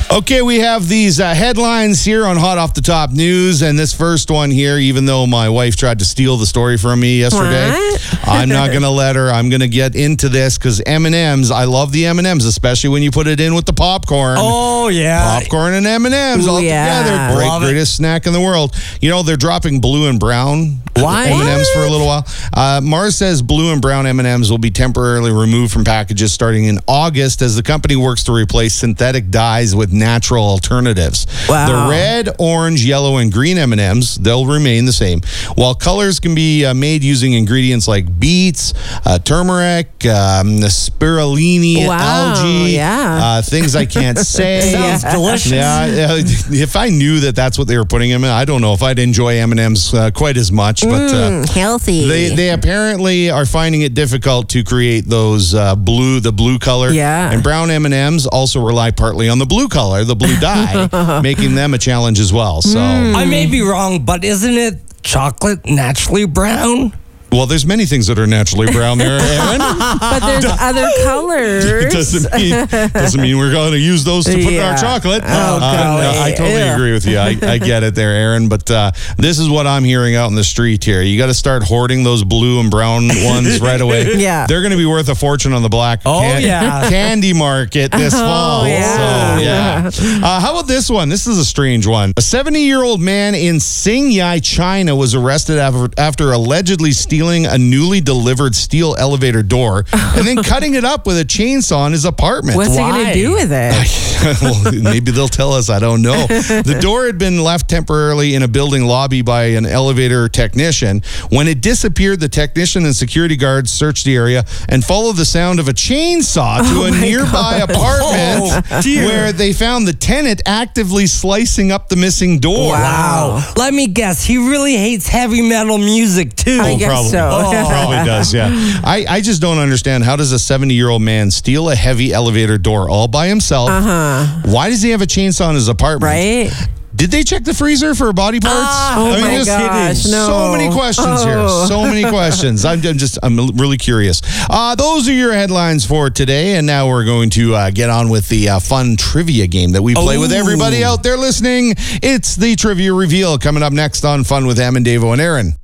Okay, we have these headlines here on Hot Off the Top News, and this first one here, even though my wife tried to steal the story from me yesterday, I'm not going to let her. I'm going to get into this because M&Ms, I love the M&Ms, especially when you put it in with the popcorn. Oh, yeah. Popcorn and M&Ms all together. Greatest snack in the world. You know, they're dropping blue and brown M&Ms for a little while. Mars says blue and brown M&Ms will be temporarily removed from packages starting in August as the company works to replace synthetic dyes with natural alternatives. Wow. The red, orange, yellow, and green M&Ms, they'll remain the same. While colors can be made using ingredients like beets, turmeric, spirulina, algae, things I can't say. Sounds delicious. Yeah, if I knew that that's what they were putting them in, I don't know if I'd enjoy M&Ms quite as much. But healthy. They apparently are finding it difficult to create those the blue color. Yeah. And brown M&Ms also rely partly on the blue color, the blue dye, making them a challenge as well. So I may be wrong, but isn't it chocolate naturally brown? Well, there's many things that are naturally brown there, Aaron. But there's other colors. doesn't mean we're going to use those to put in our chocolate. I totally agree with you. I get it there, Aaron. But this is what I'm hearing out in the street here. You got to start hoarding those blue and brown ones right away. Yeah. They're going to be worth a fortune on the black candy market this fall. Yeah. So, how about this one? This is a strange one. A 70-year-old man in Xingyai, China was arrested after allegedly stealing a newly delivered steel elevator door and then cutting it up with a chainsaw in his apartment. What's he going to do with it? Well, maybe they'll tell us. I don't know. The door had been left temporarily in a building lobby by an elevator technician. When it disappeared, the technician and security guards searched the area and followed the sound of a chainsaw to a nearby apartment where they found the tenant actively slicing up the missing door. Wow. Let me guess. He really hates heavy metal music, too. I guess so. Probably does, yeah. I just don't understand. How does a 70-year-old man steal a heavy elevator door all by himself? Why does he have a chainsaw in his apartment? Right? Did they check the freezer for body parts? My gosh, no. So many questions here. So many questions. I'm really curious. Those are your headlines for today. And now we're going to get on with the fun trivia game that we play with everybody out there listening. It's the Trivia Reveal coming up next on Fun with Em and Davo and Aaron.